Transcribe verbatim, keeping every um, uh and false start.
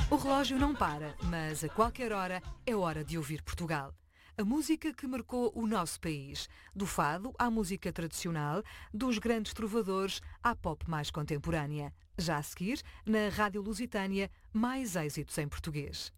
O relógio não para, mas a qualquer hora é hora de ouvir Portugal. A música que marcou o nosso país. Do fado à música tradicional, dos grandes trovadores à pop mais contemporânea. Já a seguir, na Rádio Lusitânia, mais êxitos em português.